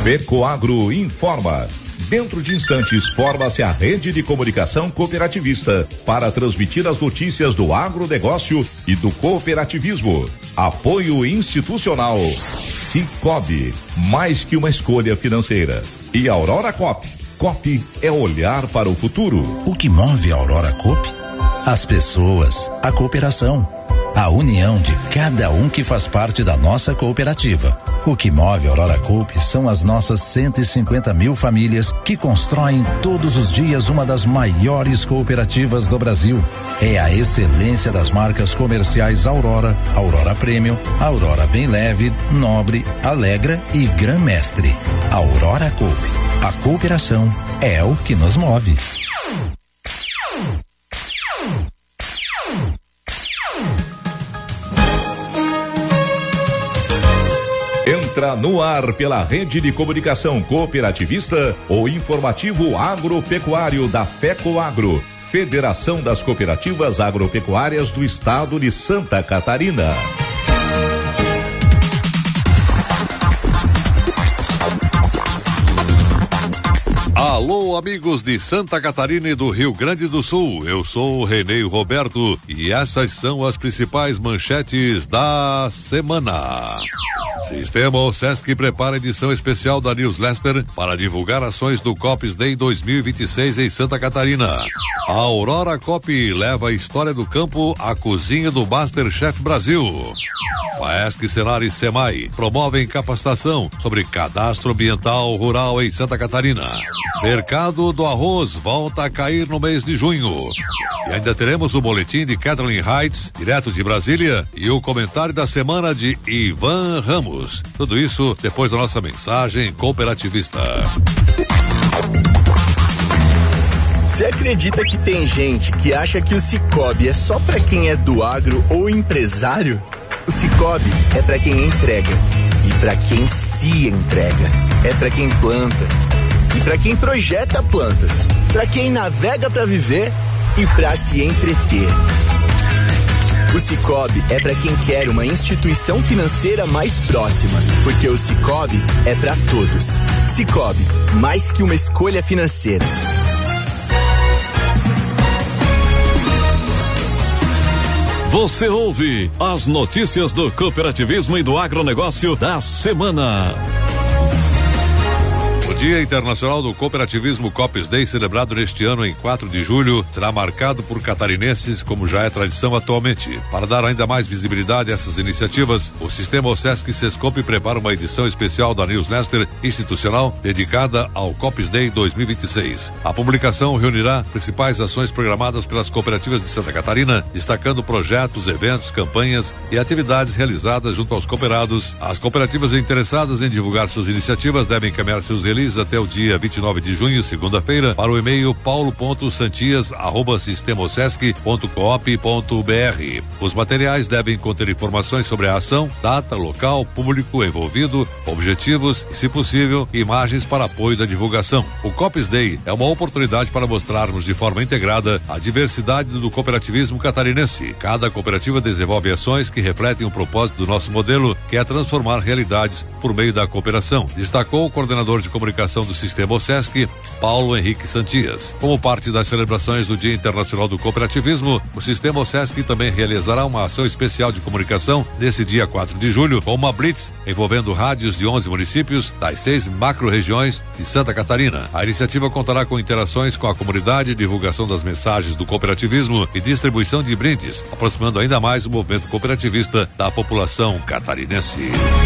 Fecoagro informa. Dentro de instantes, forma-se a rede de comunicação cooperativista para transmitir as notícias do agronegócio e do cooperativismo. Apoio institucional. Cicobi, mais que uma escolha financeira. E Aurora Coop. Coop é olhar para o futuro. O que move a Aurora Coop? As pessoas, a cooperação, a união de cada um que faz parte da nossa cooperativa. O que move a Aurora Coop são as nossas 150 mil famílias que constroem todos os dias uma das maiores cooperativas do Brasil. É a excelência das marcas comerciais Aurora, Aurora Premium, Aurora Bem Leve, Nobre, Alegra e Gran Mestre. Aurora Coop. A cooperação é o que nos move. Entra no ar pela rede de comunicação cooperativista o informativo agropecuário da Fecoagro, Federação das Cooperativas Agropecuárias do Estado de Santa Catarina. Alô, amigos de Santa Catarina e do Rio Grande do Sul, eu sou o Renê Roberto e essas são as principais manchetes da semana. Sistema OSESC prepara edição especial da Newsletter para divulgar ações do Cops Day 2026 em Santa Catarina. A Aurora Coop leva a história do campo à cozinha do Masterchef Brasil. FAESC, Senar e SEMAI promovem capacitação sobre cadastro ambiental rural em Santa Catarina. Mercado do arroz volta a cair no mês de junho. E ainda teremos o boletim de Kathleen Heights, direto de Brasília, e o comentário da semana de Ivan Ramos. Tudo isso depois da nossa mensagem cooperativista. Você acredita que tem gente que acha que o Cicobi é só pra quem é do agro ou empresário? O Cicobi é pra quem entrega e pra quem se entrega. É pra quem planta e pra quem projeta plantas, pra quem navega pra viver e pra se entreter. O Cicobi é pra quem quer uma instituição financeira mais próxima, porque o Cicobi é pra todos. Cicobi, mais que uma escolha financeira. Você ouve as notícias do cooperativismo e do agronegócio da semana. O Dia Internacional do Cooperativismo Cops Day, celebrado neste ano em 4 de julho, será marcado por catarinenses, como já é tradição atualmente. Para dar ainda mais visibilidade a essas iniciativas, o Sistema OSESC Sescope prepara uma edição especial da Newsletter institucional dedicada ao Cops Day 2026. A publicação reunirá principais ações programadas pelas cooperativas de Santa Catarina, destacando projetos, eventos, campanhas e atividades realizadas junto aos cooperados. As cooperativas interessadas em divulgar suas iniciativas devem encaminhar seus releases até o dia 29 de junho, segunda-feira, para o e-mail paulo.santias@sistemosesc.coop.br. Os materiais devem conter informações sobre a ação, data, local, público envolvido, objetivos e, se possível, imagens para apoio da divulgação. O Cops Day é uma oportunidade para mostrarmos de forma integrada a diversidade do cooperativismo catarinense. Cada cooperativa desenvolve ações que refletem o propósito do nosso modelo, que é transformar realidades por meio da cooperação, destacou o coordenador de comunicação do Sistema OSESC, Paulo Henrique Santias. Como parte das celebrações do Dia Internacional do Cooperativismo, o Sistema OSESC também realizará uma ação especial de comunicação nesse dia 4 de julho, com uma blitz envolvendo rádios de 11 municípios das 6 macro-regiões de Santa Catarina. A iniciativa contará com interações com a comunidade, divulgação das mensagens do cooperativismo e distribuição de brindes, aproximando ainda mais o movimento cooperativista da população catarinense.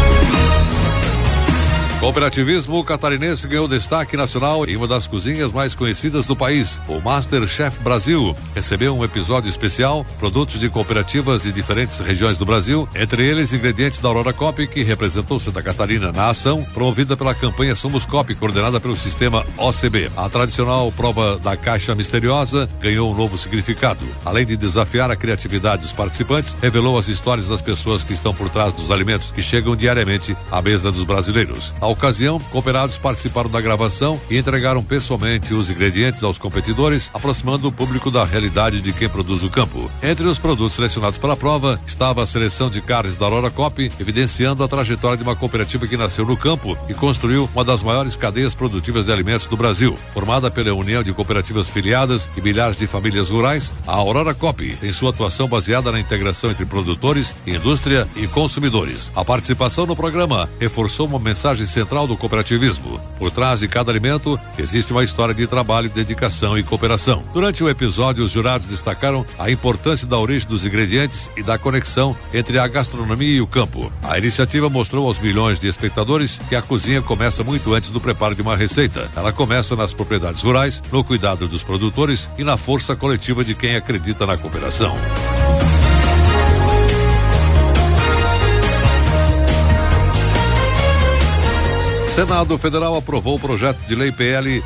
Cooperativismo catarinense ganhou destaque nacional em uma das cozinhas mais conhecidas do país. O Masterchef Brasil recebeu um episódio especial, produtos de cooperativas de diferentes regiões do Brasil, entre eles ingredientes da Aurora Coop, que representou Santa Catarina na ação, promovida pela campanha Somos Coop, coordenada pelo sistema OCB. A tradicional prova da caixa misteriosa ganhou um novo significado. Além de desafiar a criatividade dos participantes, revelou as histórias das pessoas que estão por trás dos alimentos que chegam diariamente à mesa dos brasileiros. Na ocasião, cooperados participaram da gravação e entregaram pessoalmente os ingredientes aos competidores, aproximando o público da realidade de quem produz o campo. Entre os produtos selecionados para a prova, estava a seleção de carnes da Aurora Coop, evidenciando a trajetória de uma cooperativa que nasceu no campo e construiu uma das maiores cadeias produtivas de alimentos do Brasil. Formada pela união de cooperativas filiadas e milhares de famílias rurais, a Aurora Coop tem sua atuação baseada na integração entre produtores, indústria e consumidores. A participação no programa reforçou uma mensagem central do cooperativismo. Por trás de cada alimento existe uma história de trabalho, dedicação e cooperação. Durante o episódio, os jurados destacaram a importância da origem dos ingredientes e da conexão entre a gastronomia e o campo. A iniciativa mostrou aos milhões de espectadores que a cozinha começa muito antes do preparo de uma receita. Ela começa nas propriedades rurais, no cuidado dos produtores e na força coletiva de quem acredita na cooperação. Senado Federal aprovou o projeto de lei PL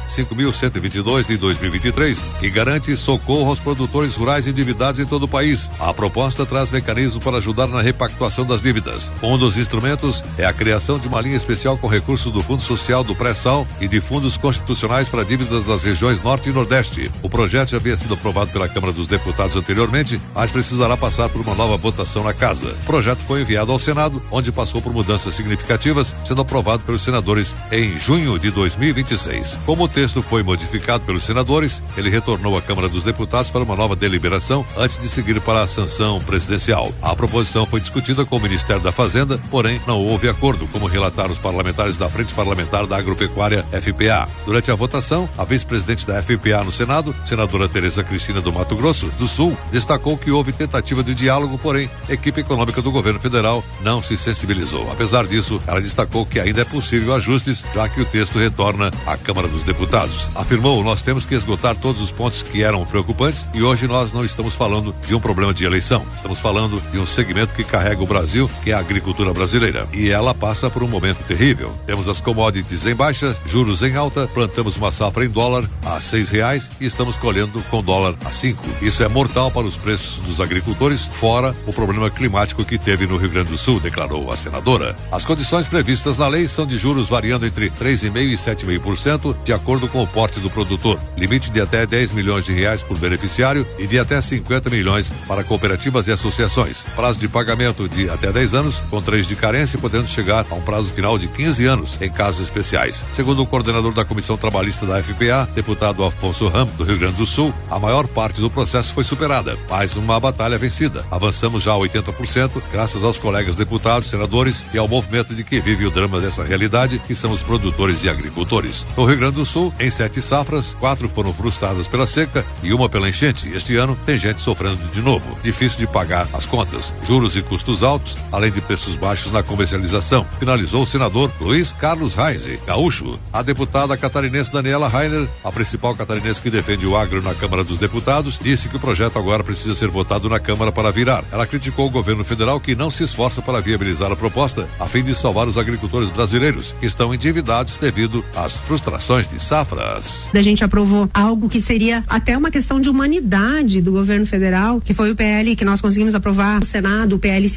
5.122 de 2023, que garante socorro aos produtores rurais endividados em todo o país. A proposta traz mecanismos para ajudar na repactuação das dívidas. Um dos instrumentos é a criação de uma linha especial com recursos do Fundo Social do Pré-Sal e de fundos constitucionais para dívidas das regiões Norte e Nordeste. O projeto já havia sido aprovado pela Câmara dos Deputados anteriormente, mas precisará passar por uma nova votação na Casa. O projeto foi enviado ao Senado, onde passou por mudanças significativas, sendo aprovado pelos senadores em junho de 2026. Como o texto foi modificado pelos senadores, ele retornou à Câmara dos Deputados para uma nova deliberação antes de seguir para a sanção presidencial. A proposição foi discutida com o Ministério da Fazenda, porém não houve acordo, como relataram os parlamentares da Frente Parlamentar da Agropecuária, FPA. Durante a votação, a vice-presidente da FPA no Senado, senadora Tereza Cristina do Mato Grosso do Sul, destacou que houve tentativa de diálogo, porém a equipe econômica do governo federal não se sensibilizou. Apesar disso, ela destacou que ainda é possível ajustes, já que o texto retorna à Câmara dos Deputados. Afirmou: nós temos que esgotar todos os pontos que eram preocupantes e hoje nós não estamos falando de um problema de eleição. Estamos falando de um segmento que carrega o Brasil, que é a agricultura brasileira. E ela passa por um momento terrível. Temos as commodities em baixa, juros em alta, plantamos uma safra em dólar a R$6 e estamos colhendo com dólar a 5. Isso é mortal para os preços dos agricultores, fora o problema climático que teve no Rio Grande do Sul, declarou a senadora. As condições previstas na lei são de juros variando entre 3,5% e 7,5%, de acordo com o porte do produtor. Limite de até R$10 milhões por beneficiário e de até 50 milhões para cooperativas e associações. Prazo de pagamento de até 10 anos, com 3 de carência, podendo chegar a um prazo final de 15 anos, em casos especiais. Segundo o coordenador da Comissão Trabalhista da FPA, deputado Afonso Ramos, do Rio Grande do Sul, a maior parte do processo foi superada, mais uma batalha vencida. Avançamos já a 80%, graças aos colegas deputados, senadores e ao movimento de que vive o drama dessa realidade, que são os produtores e agricultores. No Rio Grande do Sul, em 7 safras, 4 foram frustradas pela seca e uma pela enchente. Este ano, tem gente sofrendo de novo. Difícil de pagar as contas. Juros e custos altos, além de preços baixos na comercialização. Finalizou o senador Luiz Carlos Reise, gaúcho. A deputada catarinense Daniela Rainer, a principal catarinense que defende o agro na Câmara dos Deputados, disse que o projeto agora precisa ser votado na Câmara para virar. Ela criticou o governo federal que não se esforça para viabilizar a proposta, a fim de salvar os agricultores brasileiros, que estão endividados devido às frustrações de safras. A gente aprovou algo que seria até uma questão de humanidade do governo federal, que foi o PL que nós conseguimos aprovar no Senado, o PL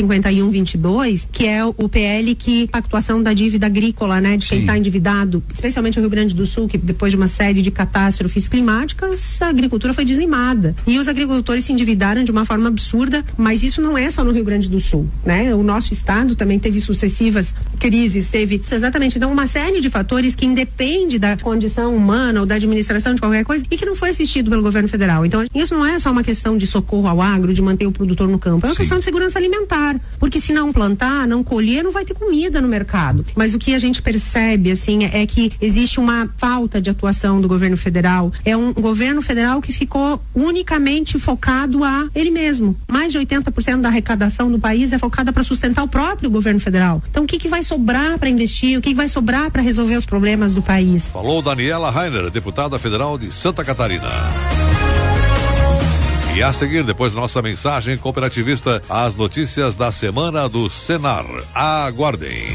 5122, que é o PL que a pactuação da dívida agrícola, né, de quem está endividado, especialmente o Rio Grande do Sul, que depois de uma série de catástrofes climáticas, a agricultura foi dizimada. E os agricultores se endividaram de uma forma absurda, mas isso não é só no Rio Grande do Sul, né? O nosso estado também teve sucessivas crises, teve exatamente, então, uma série de fatores que independe da condição humana ou da administração de qualquer coisa e que não foi assistido pelo governo federal. Então, isso não é só uma questão de socorro ao agro, de manter o produtor no campo, é uma questão de segurança alimentar, porque se não plantar, não colher, não vai ter comida no mercado. Mas o que a gente percebe, assim, é que existe uma falta de atuação do governo federal. É um governo federal que ficou unicamente focado a ele mesmo. Mais de 80% da arrecadação do país é focada para sustentar o próprio governo federal. Então, o que vai sobrar para investir? O que vai sobrar para resolver os problemas do país? Falou Daniela Rainer, deputada federal de Santa Catarina. E a seguir, depois da nossa mensagem cooperativista, as notícias da semana do Senar. Aguardem.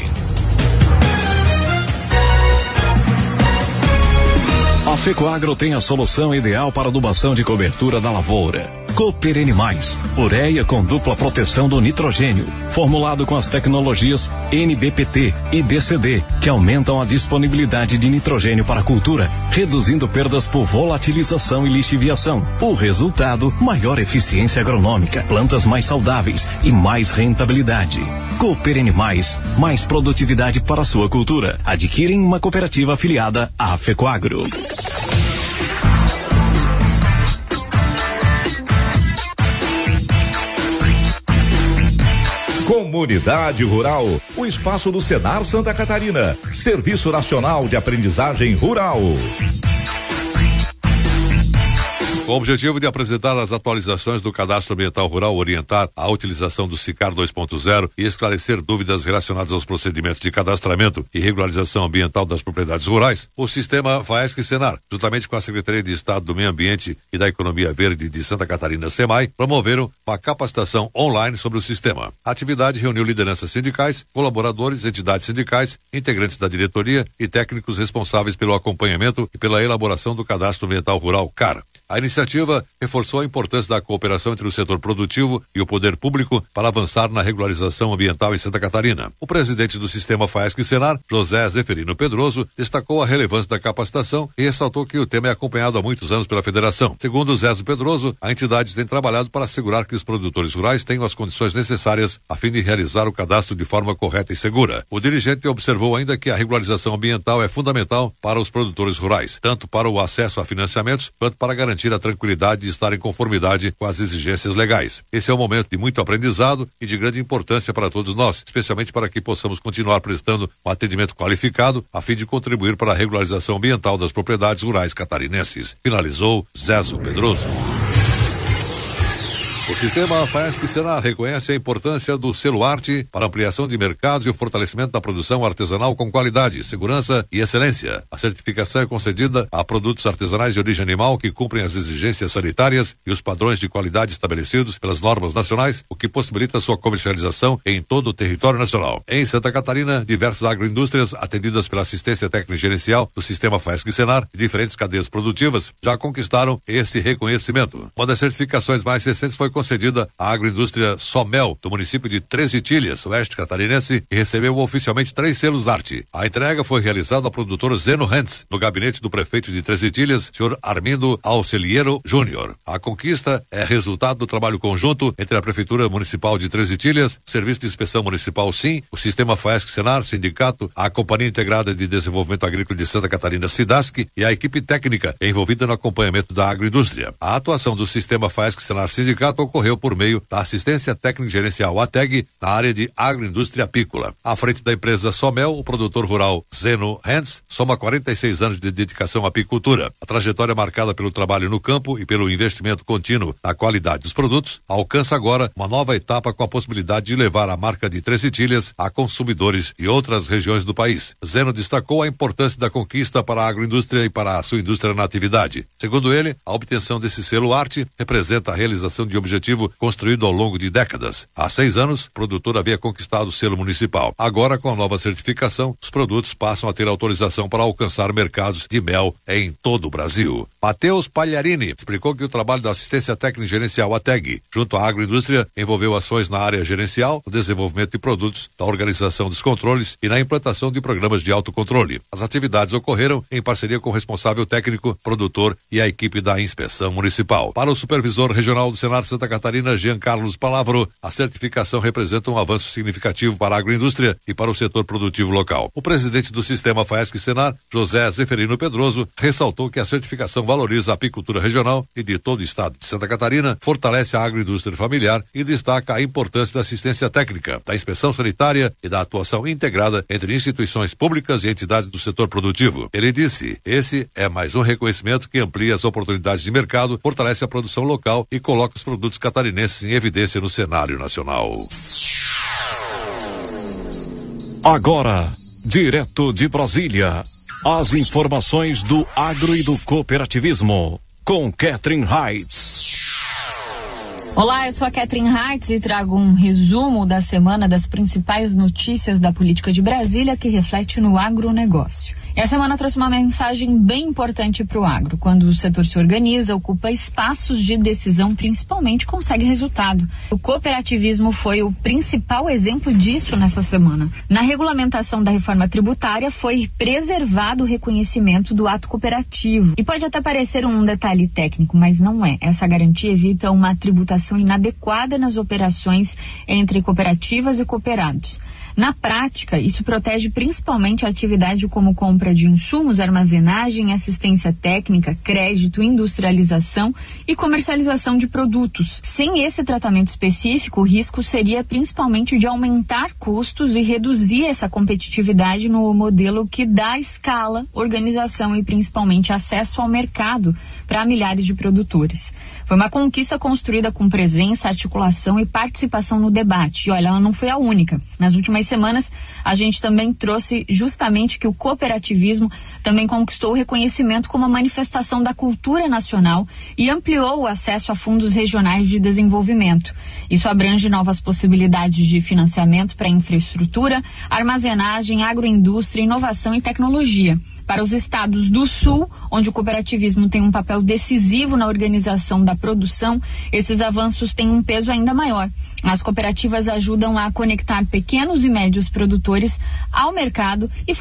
A Fecoagro tem a solução ideal para adubação de cobertura da lavoura. Cooper Animais, ureia com dupla proteção do nitrogênio, formulado com as tecnologias NBPT e DCD, que aumentam a disponibilidade de nitrogênio para a cultura, reduzindo perdas por volatilização e lixiviação. O resultado, maior eficiência agronômica, plantas mais saudáveis e mais rentabilidade. Cooper Animais, mais produtividade para a sua cultura. Adquire em uma cooperativa afiliada à Fecoagro. Comunidade Rural, o espaço do Senar Santa Catarina, Serviço Nacional de Aprendizagem Rural. Com o objetivo de apresentar as atualizações do Cadastro Ambiental Rural, orientar a utilização do SICAR 2.0 e esclarecer dúvidas relacionadas aos procedimentos de cadastramento e regularização ambiental das propriedades rurais, o sistema FAESC-Senar, juntamente com a Secretaria de Estado do Meio Ambiente e da Economia Verde de Santa Catarina, SEMAI, promoveram uma capacitação online sobre o sistema. A atividade reuniu lideranças sindicais, colaboradores, entidades sindicais, integrantes da diretoria e técnicos responsáveis pelo acompanhamento e pela elaboração do Cadastro Ambiental Rural, CAR. A iniciativa reforçou a importância da cooperação entre o setor produtivo e o poder público para avançar na regularização ambiental em Santa Catarina. O presidente do sistema FAESC-Senar, José Zeferino Pedroso, destacou a relevância da capacitação e ressaltou que o tema é acompanhado há muitos anos pela federação. Segundo Zé Pedroso, a entidade tem trabalhado para assegurar que os produtores rurais tenham as condições necessárias a fim de realizar o cadastro de forma correta e segura. O dirigente observou ainda que a regularização ambiental é fundamental para os produtores rurais, tanto para o acesso a financiamentos quanto para garantir a tranquilidade de estar em conformidade com as exigências legais. Esse é um momento de muito aprendizado e de grande importância para todos nós, especialmente para que possamos continuar prestando um atendimento qualificado a fim de contribuir para a regularização ambiental das propriedades rurais catarinenses. Finalizou Zézo Pedroso. O sistema FAESC-Senar reconhece a importância do selo Arte para ampliação de mercados e o fortalecimento da produção artesanal com qualidade, segurança e excelência. A certificação é concedida a produtos artesanais de origem animal que cumprem as exigências sanitárias e os padrões de qualidade estabelecidos pelas normas nacionais, o que possibilita sua comercialização em todo o território nacional. Em Santa Catarina, diversas agroindústrias atendidas pela assistência técnica e gerencial do sistema FAESC-Senar e diferentes cadeias produtivas já conquistaram esse reconhecimento. Uma das certificações mais recentes foi concedida à agroindústria Somel, do município de Três Itilhas, oeste catarinense, e recebeu oficialmente 3 selos Arte. A entrega foi realizada ao produtor Zeno Hentz, no gabinete do prefeito de Três Itilhas, senhor Armindo Alceliero Júnior. A conquista é resultado do trabalho conjunto entre a Prefeitura Municipal de Três Itilhas, o Serviço de Inspeção Municipal SIM, o Sistema FAESC-Senar, Sindicato, a Companhia Integrada de Desenvolvimento Agrícola de Santa Catarina, SIDASC, e a equipe técnica envolvida no acompanhamento da agroindústria. A atuação do Sistema FAESC-Senar Sindicato ocorreu por meio da assistência técnica gerencial ATEG na área de agroindústria apícola. À frente da empresa Somel, o produtor rural Zeno Hentz soma 46 anos de dedicação à apicultura. A trajetória marcada pelo trabalho no campo e pelo investimento contínuo na qualidade dos produtos alcança agora uma nova etapa com a possibilidade de levar a marca de Três Itilhas a consumidores de outras regiões do país. Zeno destacou a importância da conquista para a agroindústria e para a sua indústria na atividade. Segundo ele, a obtenção desse selo Arte representa a realização de objetivo construído ao longo de décadas. Há 6 anos, o produtor havia conquistado o selo municipal. Agora, com a nova certificação, os produtos passam a ter autorização para alcançar mercados de mel em todo o Brasil. Matheus Pagliarini explicou que o trabalho da assistência técnica e gerencial ATEG, junto à agroindústria, envolveu ações na área gerencial, no desenvolvimento de produtos, na organização dos controles e na implantação de programas de autocontrole. As atividades ocorreram em parceria com o responsável técnico, produtor e a equipe da inspeção municipal. Para o supervisor regional do Senar Santa Catarina, Jean Carlos Palavro, a certificação representa um avanço significativo para a agroindústria e para o setor produtivo local. O presidente do sistema FAESC-Senar, José Zeferino Pedroso, ressaltou que a certificação valoriza a apicultura regional e de todo o estado de Santa Catarina, fortalece a agroindústria familiar e destaca a importância da assistência técnica, da inspeção sanitária e da atuação integrada entre instituições públicas e entidades do setor produtivo. Ele disse: esse é mais um reconhecimento que amplia as oportunidades de mercado, fortalece a produção local e coloca os produtos catarinenses em evidência no cenário nacional. Agora, direto de Brasília, as informações do agro e do cooperativismo, com Catherine Heitz. Olá, eu sou a Catherine Heitz e trago um resumo da semana das principais notícias da política de Brasília que reflete no agronegócio. E a semana trouxe uma mensagem bem importante para o agro. Quando o setor se organiza, ocupa espaços de decisão, principalmente consegue resultado. O cooperativismo foi o principal exemplo disso nessa semana. Na regulamentação da reforma tributária foi preservado o reconhecimento do ato cooperativo. E pode até parecer um detalhe técnico, mas não é. Essa garantia evita uma tributação inadequada nas operações entre cooperativas e cooperados. Na prática, isso protege principalmente a atividade como compra de insumos, armazenagem, assistência técnica, crédito, industrialização e comercialização de produtos. Sem esse tratamento específico, o risco seria principalmente de aumentar custos e reduzir essa competitividade no modelo que dá escala, organização e principalmente acesso ao mercado para milhares de produtores. Foi uma conquista construída com presença, articulação e participação no debate. E olha, ela não foi a única. Nas últimas semanas, a gente também trouxe justamente que o cooperativismo também conquistou o reconhecimento como uma manifestação da cultura nacional e ampliou o acesso a fundos regionais de desenvolvimento. Isso abrange novas possibilidades de financiamento para infraestrutura, armazenagem, agroindústria, inovação e tecnologia. Para os estados do Sul, onde o cooperativismo tem um papel decisivo na organização da produção, esses avanços têm um peso ainda maior. As cooperativas ajudam a conectar pequenos e médios produtores ao mercado e